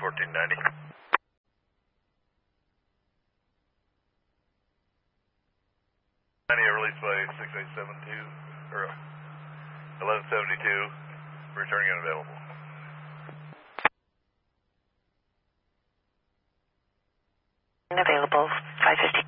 1490. Released by 6872, or 1172, returning unavailable. Unavailable, 550.